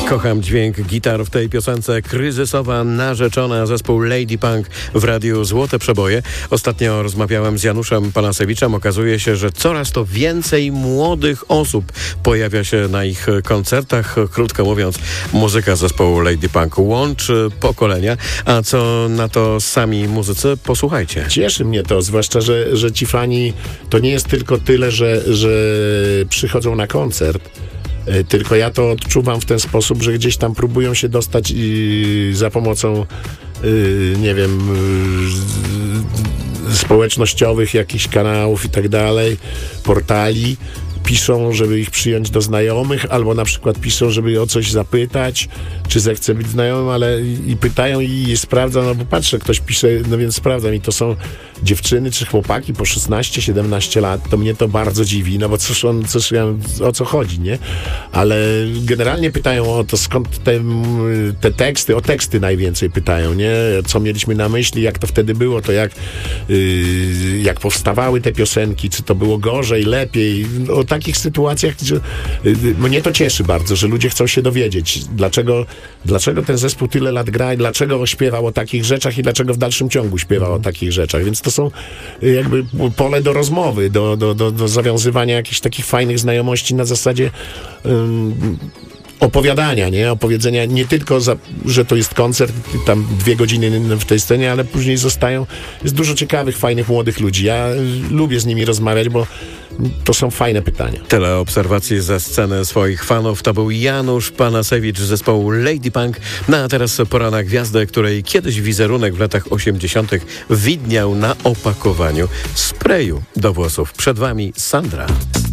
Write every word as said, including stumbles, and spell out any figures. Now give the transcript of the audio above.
Kocham dźwięk gitar w tej piosence. Kryzysowa narzeczona, zespół Lady Punk w radiu Złote Przeboje. Ostatnio rozmawiałem z Januszem Panasewiczem. Okazuje się, że coraz to więcej młodych osób pojawia się na ich koncertach. Krótko mówiąc, muzyka zespołu Lady Punk łączy pokolenia. A co na to sami muzycy? Posłuchajcie. Cieszy mnie to, zwłaszcza, że, że ci fani to nie jest tylko tyle, że, że przychodzą na koncert, tylko ja to odczuwam w ten sposób, że gdzieś tam próbują się dostać i za pomocą, yy, nie wiem, yy, społecznościowych jakichś kanałów i tak dalej, portali. Piszą, żeby ich przyjąć do znajomych, albo na przykład piszą, żeby o coś zapytać, czy zechce być znajomym, ale i, i pytają i, i sprawdzam, no bo patrzę, ktoś pisze, no więc sprawdzam i to są dziewczyny czy chłopaki po szesnaście siedemnaście lat, to mnie to bardzo dziwi, no bo cóż on, cóż ja, o co chodzi, nie? Ale generalnie pytają o to, skąd te, te teksty, o teksty najwięcej pytają, nie? Co mieliśmy na myśli, jak to wtedy było, to jak, yy, jak powstawały te piosenki, czy to było gorzej, lepiej, o takich sytuacjach, że yy, mnie to cieszy bardzo, że ludzie chcą się dowiedzieć, dlaczego, dlaczego ten zespół tyle lat gra i dlaczego śpiewał o takich rzeczach i dlaczego w dalszym ciągu śpiewał o takich rzeczach, więc to są jakby pole do rozmowy, do, do, do, do zawiązywania jakichś takich fajnych znajomości na zasadzie um, opowiadania, nie? Opowiedzenia nie tylko, za, że to jest koncert, tam dwie godziny w tej scenie, ale później zostają, jest dużo ciekawych, fajnych, młodych ludzi. Ja lubię z nimi rozmawiać, bo to są fajne pytania. Tyle obserwacji ze sceny swoich fanów. To był Janusz Panasewicz z zespołu Lady Punk. No a teraz pora na gwiazdę, której kiedyś wizerunek w latach osiemdziesiątych widniał na opakowaniu sprayu do włosów. Przed wami Sandra.